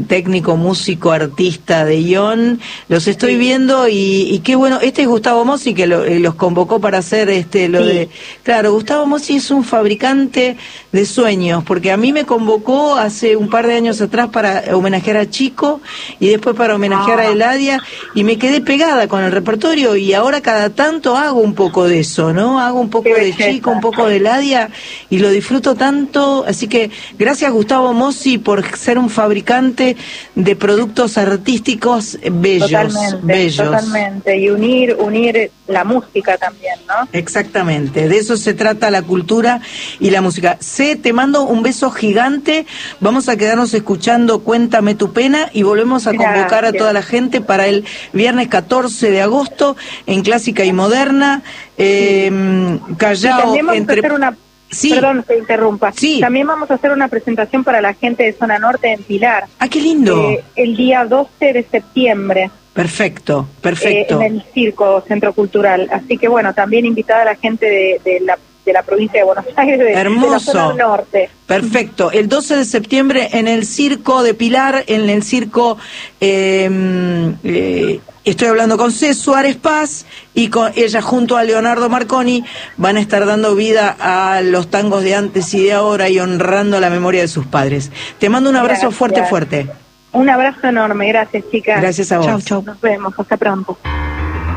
técnico, músico, artista de Ion. Los estoy viendo y qué bueno. Este es Gustavo Mossi que los convocó para hacer de... Claro, Gustavo Mossi es un fabricante de sueños, porque a mí me convocó hace un par de años atrás para homenajear a Chico y después para homenajear a Eladia, y me quedé pegada con el repertorio, y ahora cada tanto hago un poco de eso, ¿no? Hago un poco de Chico, un poco de Eladia, y lo disfruto tanto. Así que gracias, Gustavo Mossi, por ser un fabricante de productos artísticos bellos. Totalmente, y unir la música también, ¿no? Exactamente, de eso se trata la cultura y la música. Te mando un beso gigante. Vamos a quedarnos escuchando Cuéntame tu pena y volvemos a convocar a toda la gente para el viernes 14 de agosto en Clásica y Moderna. Callao, Perdón, te interrumpa. Sí. También vamos a hacer una presentación para la gente de Zona Norte en Pilar. ¡Ah, qué lindo! El día 12 de septiembre. Perfecto. En el Circo Centro Cultural. Así que bueno, también invitada a la gente de la provincia de Buenos Aires, hermoso, de la Zona Norte. Perfecto. El 12 de septiembre en el Circo de Pilar, en el Circo... estoy hablando con C. Suárez Paz, y con ella junto a Leonardo Marconi van a estar dando vida a los tangos de antes y de ahora y honrando la memoria de sus padres. Te mando un abrazo fuerte. Un abrazo enorme, gracias, chicas. Gracias a vos. Chau. Nos vemos, hasta pronto.